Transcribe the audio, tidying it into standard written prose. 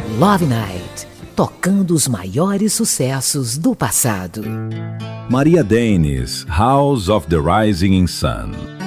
Love Night, tocando os maiores sucessos do passado. Maria Dennis, House of the Rising Sun.